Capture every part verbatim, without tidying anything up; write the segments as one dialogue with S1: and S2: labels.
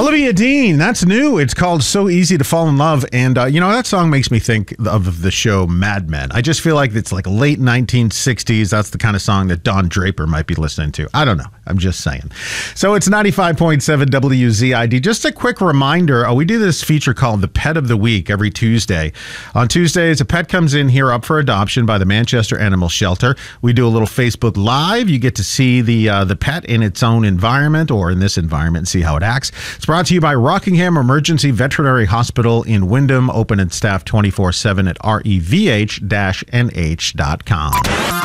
S1: Olivia Dean, that's new. It's called So Easy to Fall in Love. And, uh, you know, that song makes me think of the show Mad Men. I just feel like it's like late nineteen sixties. That's the kind of song that Don Draper might be listening to. I don't know. I'm just saying. So it's ninety-five point seven W Z I D. Just a quick reminder, uh, we do this feature called the Pet of the Week every Tuesday. On Tuesdays, a pet comes in here up for adoption by the Manchester Animal Shelter. We do a little Facebook Live. You get to see the uh, the pet in its own environment, or in this environment, and see how it acts. It's brought to you by Rockingham Emergency Veterinary Hospital in Wyndham, open and staffed twenty-four seven at R E V H N H dot com.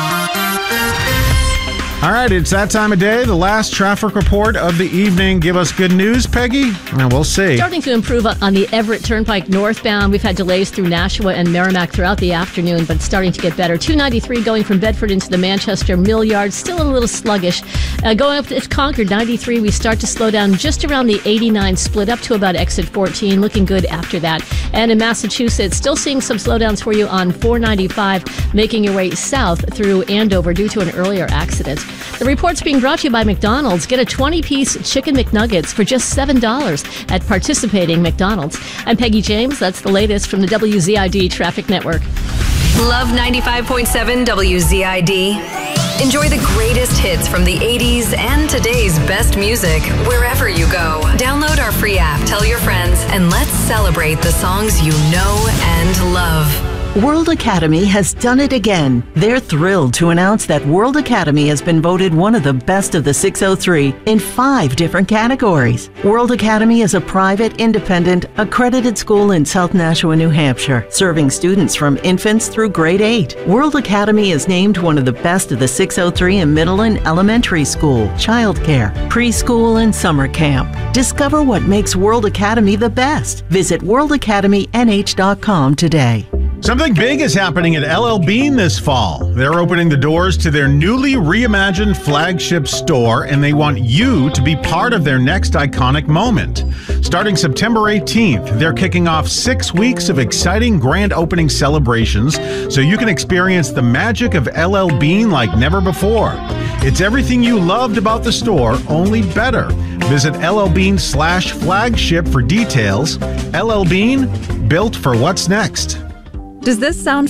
S1: All right, it's that time of day, the last traffic report of the evening. Give us good news, Peggy, and we'll see.
S2: Starting to improve on the Everett Turnpike northbound. We've had delays through Nashua and Merrimack throughout the afternoon, but it's starting to get better. two ninety-three going from Bedford into the Manchester Mill Yard, still a little sluggish. Uh, going up to Concord, ninety-three, we start to slow down just around the eighty-nine split up to about exit fourteen, looking good after that. And in Massachusetts, still seeing some slowdowns for you on four ninety-five, making your way south through Andover due to an earlier accident. The report's being brought to you by McDonald's. Get a twenty-piece Chicken McNuggets for just seven dollars at participating McDonald's. I'm Peggy James. That's the latest from the W Z I D Traffic Network.
S3: Love ninety-five point seven W Z I D. Enjoy the greatest hits from the eighties and today's best music wherever you go. Download our free app, tell your friends, and let's celebrate the songs you know and love.
S4: World Academy has done it again. They're thrilled to announce that World Academy has been voted one of the best of the six oh three in five different categories. World Academy is a private, independent, accredited school in South Nashua, New Hampshire, serving students from infants through grade eight. World Academy is named one of the best of the six oh three in middle and elementary school, childcare, preschool, and summer camp. Discover what makes World Academy the best. Visit world academy N H dot com today.
S1: Something big is happening at L L Bean this fall. They're opening the doors to their newly reimagined flagship store, and they want you to be part of their next iconic moment. Starting September eighteenth, they're kicking off six weeks of exciting grand opening celebrations so you can experience the magic of L L Bean like never before. It's everything you loved about the store, only better. Visit L L Bean slash flagship for details. L L Bean, built for what's next.
S5: Does this sound